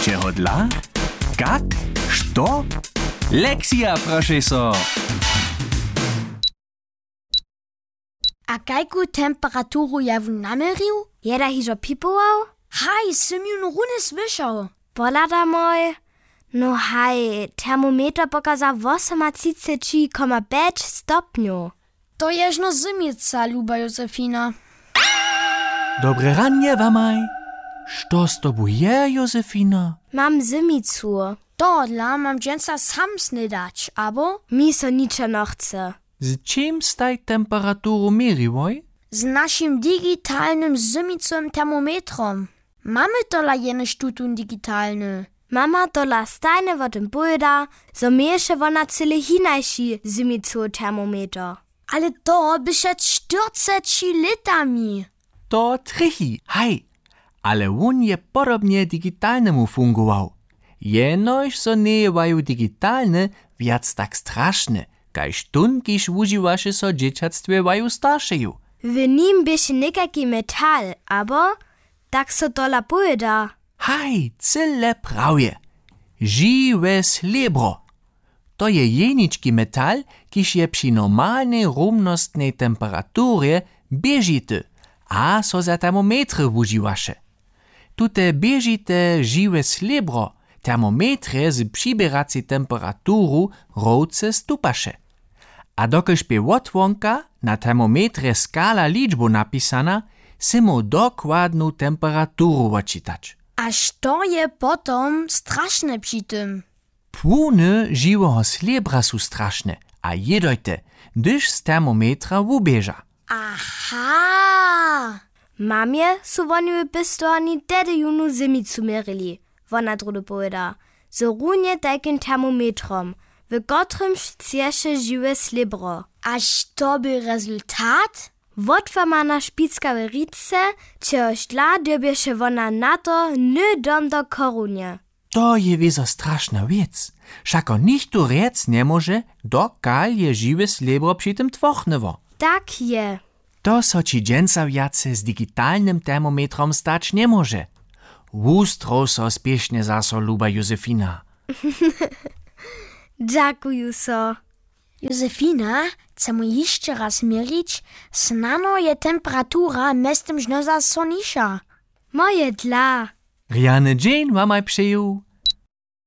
čeho dla? Kak? Što? Lekcja, proszę so! A kajku temperaturu ja w namerju? Jeda hižo pipował? Haj, sam ju runy słyszał. Polada moj. No haj, termometer pokazał 38,5 stopniu. To jeżno zymica, luba Józefina. Dobre ranie wamaj. Što z tobą je, Józefina? Mam zymicu. Dodla mam dżęca sam snydać, abo? Mi so niczo no chce. Z czym staj temperaturu meriłoj? Z naszym digitalnym zymicowym termometrom. Mamy tola jene sztutun digitalny. Mama dola stajne wo tym bojda, so miesze wona cyle hinajši zymicu termometer. Ale to by przed 40 litami. To trichy, haj. Ale on je podobnie digitalnemu fungował. Jenož so nejewajú digitalne viac tak straszne, kaž tun, kiž užiwaše so džečatstvevajú staršeju. W nim bieše nekaki metal, abo tak so dola bojda. Haj, cyle prawie. Žiwe srebro. To je jenički metal, kiž je przy normalnej rumnostnej temperaturje biežity, a so za termometry užiwaše. Tute biežite žiwe srebro termometre z přiberací temperaturu rouce stupaše. A dokelž by otwonka na termometre skala liczbu napisana, simo dokładną temperaturu odczytać. A što je potom straszne przy tym? Płuny żywego srebra są straszne, a jedojte, gdyż z termometra ubieża. Aha! Mamie su woni bis do ani dede junu zymicu merili. Wona drude bojda. So runie dajken termometrom, w gotrym chcieše žiwe slibro. A što by rezultat? Wotwamana špicka w rice, čehož dla dobieše wona na to nie dom do korunie. To je wieso straszna wiec. Šako nichtu rec nie może, dokal je žiwe srebro przy tym twochnewo. Tak je. To so ci dżęca wiace z digitalnym termometrom stać nie może. Wustro so spiesznie zaso, luba Józefina. Dziękuję so. Józefina, chcemy jeszcze raz mierzyć, snano je temperatura mestem żnoza sonisza. Moje dla. Riany dzień wamaj przyjął.